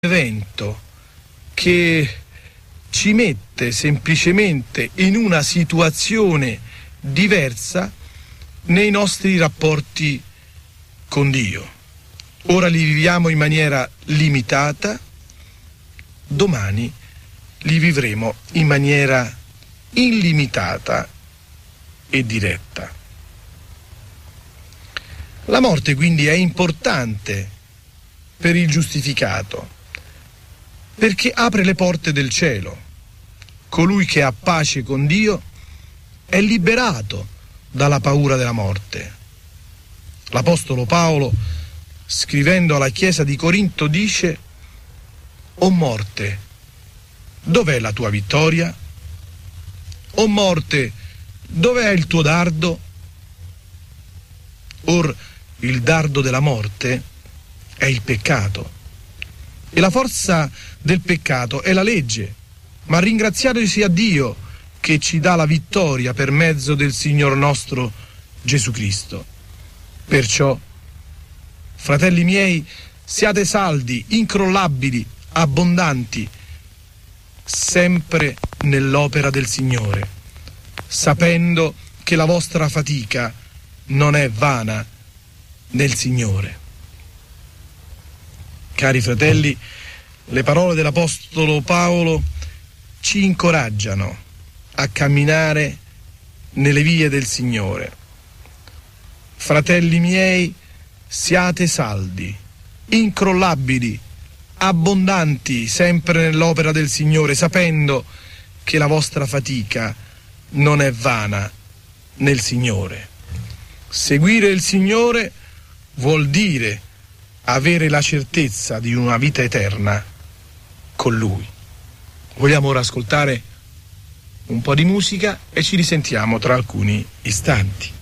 evento che ci mette semplicemente in una situazione diversa nei nostri rapporti con Dio. Ora li viviamo in maniera limitata, domani li vivremo in maniera illimitata e diretta. La morte quindi è importante per il giustificato, perché apre le porte del cielo. Colui che ha pace con Dio è liberato dalla paura della morte. L'Apostolo Paolo, scrivendo alla Chiesa di Corinto, dice: «O morte, dov'è la tua vittoria? O morte, dov'è il tuo dardo? Or il dardo della morte è il peccato, e la forza del peccato è la legge, ma ringraziato sia Dio che ci dà la vittoria per mezzo del Signor nostro Gesù Cristo. Perciò, fratelli miei, siate saldi, incrollabili, abbondanti, sempre nell'opera del Signore, sapendo che la vostra fatica non è vana nel Signore». Cari fratelli, le parole dell'Apostolo Paolo ci incoraggiano a camminare nelle vie del Signore. Fratelli miei, siate saldi, incrollabili, abbondanti, sempre nell'opera del Signore, sapendo che la vostra fatica non è vana nel Signore. Seguire il Signore vuol dire avere la certezza di una vita eterna con Lui. Vogliamo ora ascoltare un po' di musica e ci risentiamo tra alcuni istanti.